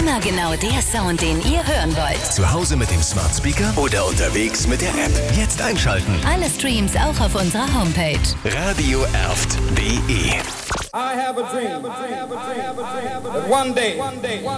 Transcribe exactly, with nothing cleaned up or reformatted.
Immer genau der Sound, den ihr hören wollt. Zu Hause mit dem Smart Speaker oder unterwegs mit der App. Jetzt einschalten. Alle Streams auch auf unserer Homepage. radio erft punkt de. I have a dream that one day